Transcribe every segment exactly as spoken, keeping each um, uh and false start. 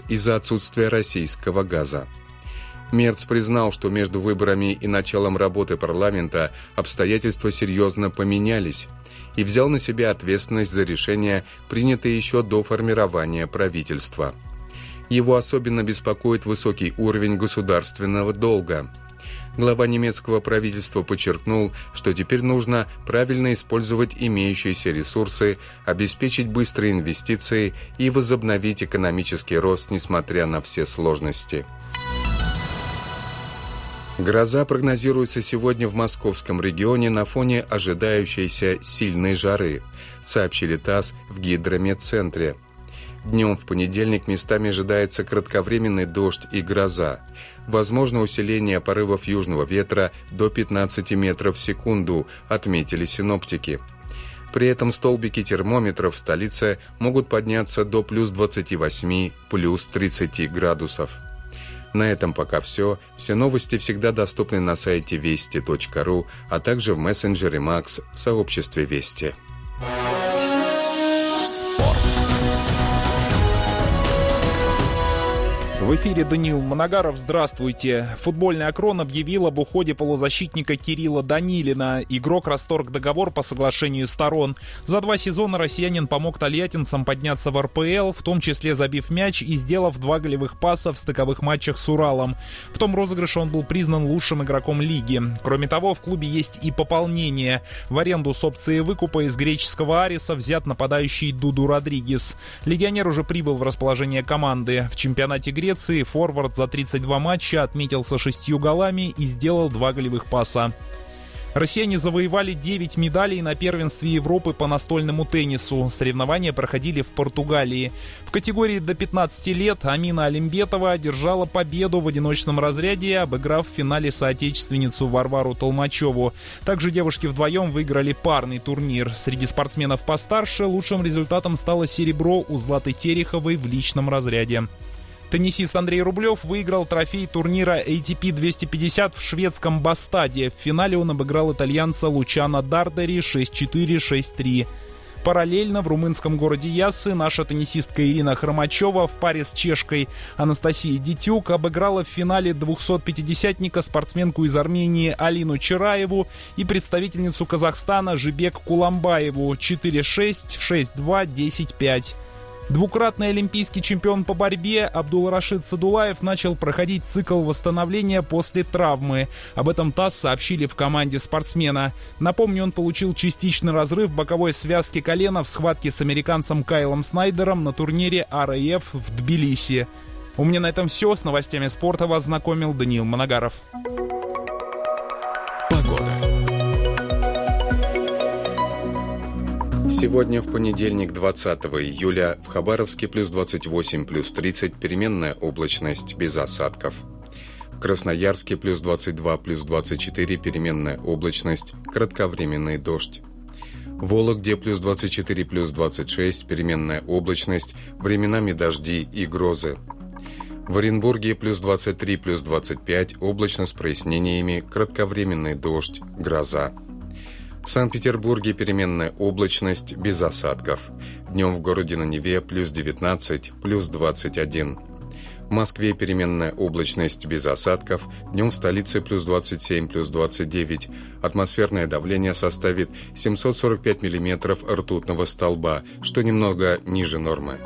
из-за отсутствия российского газа. Мерц признал, что между выборами и началом работы парламента обстоятельства серьезно поменялись, и взял на себя ответственность за решения, принятые еще до формирования правительства. Его особенно беспокоит высокий уровень государственного долга. Глава немецкого правительства подчеркнул, что теперь нужно правильно использовать имеющиеся ресурсы, обеспечить быстрые инвестиции и возобновить экономический рост, несмотря на все сложности. Гроза прогнозируется сегодня в московском регионе на фоне ожидающейся сильной жары, сообщили ТАСС в Гидрометцентре. Днем в понедельник местами ожидается кратковременный дождь и гроза. Возможно усиление порывов южного ветра до пятнадцати метров в секунду, отметили синоптики. При этом столбики термометров в столице могут подняться до плюс двадцати восьми, плюс тридцати градусов. На этом пока все. Все новости всегда доступны на сайте вести точка ру, а также в мессенджере Макс в сообществе Вести. Спорт. В эфире Даниил Моногаров. Здравствуйте. Футбольный Акрон объявил об уходе полузащитника Кирилла Данилина. Игрок расторг договор по соглашению сторон. За два сезона россиянин помог тольяттинцам подняться в эр пэ эл, в том числе забив мяч и сделав два голевых паса в стыковых матчах с Уралом. В том розыгрыше он был признан лучшим игроком лиги. Кроме того, в клубе есть и пополнение. В аренду с опцией выкупа из греческого Ариса взят нападающий Дуду Родригес. Легионер уже прибыл в расположение команды. В чемпионате Греции форвард за тридцать два матча отметился шестью голами и сделал два голевых паса. Россияне завоевали девять медалей на первенстве Европы по настольному теннису. Соревнования проходили в Португалии. В категории до пятнадцати лет Амина Алимбетова одержала победу в одиночном разряде, обыграв в финале соотечественницу Варвару Толмачеву. Также девушки вдвоем выиграли парный турнир. Среди спортсменов постарше лучшим результатом стало серебро у Златы Тереховой в личном разряде. Теннисист Андрей Рублев выиграл трофей турнира эй ти пи двести пятьдесят в шведском Бастаде. В финале он обыграл итальянца Лучано Дардери шесть четыре - шесть три. Параллельно в румынском городе Яссы наша теннисистка Ирина Хромачева в паре с чешкой Анастасией Дитюк обыграла в финале двухсотпятидесятника спортсменку из Армении Алину Чараеву и представительницу Казахстана Жибек Куламбаеву четыре шесть, шесть два, десять пять. Двукратный олимпийский чемпион по борьбе Абдулрашид Садулаев начал проходить цикл восстановления после травмы. Об этом ТАСС сообщили в команде спортсмена. Напомню, он получил частичный разрыв боковой связки колена в схватке с американцем Кайлом Снайдером на турнире ар эй эф в Тбилиси. У меня на этом все. С новостями спорта вас знакомил Даниил Моногаров. Погода. Сегодня в понедельник, двадцатого июля, в Хабаровске плюс двадцать восемь, плюс тридцать, переменная облачность, без осадков. В Красноярске плюс двадцать два, плюс двадцать четыре, переменная облачность, кратковременный дождь. В Вологде плюс двадцать четыре, плюс двадцать шесть, переменная облачность, временами дожди и грозы. В Оренбурге плюс двадцать три, плюс двадцать пять, облачно с прояснениями, кратковременный дождь, гроза. В Санкт-Петербурге переменная облачность, без осадков. Днем в городе на Неве плюс девятнадцать, плюс двадцать один. В Москве переменная облачность, без осадков. Днем в столице плюс двадцать семь, плюс двадцать девять. Атмосферное давление составит семьсот сорок пять миллиметров ртутного столба, что немного ниже нормы.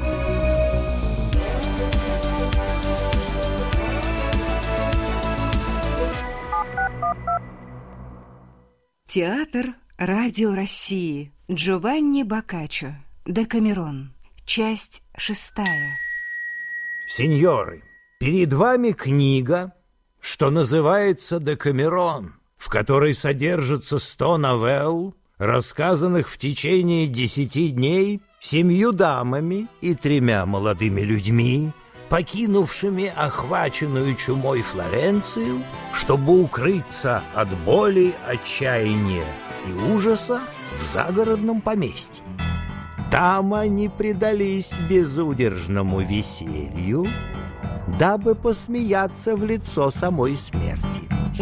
Театр Радио России. Джованни Боккаччо. Декамерон. Часть шестая. Сеньоры, перед вами книга, что называется «Декамерон», в которой содержится сто новелл, рассказанных в течение десяти дней семью дамами и тремя молодыми людьми, покинувшими охваченную чумой Флоренцию, чтобы укрыться от боли, отчаяния и ужаса в загородном поместье. Там они предались безудержному веселью, дабы посмеяться в лицо самой смерти.